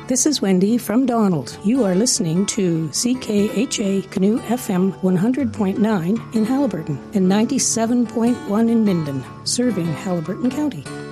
This is Wendy from Donald. You are listening to CKHA Canoe FM 100.9 in Haliburton and 97.1 in Minden, serving Haliburton County.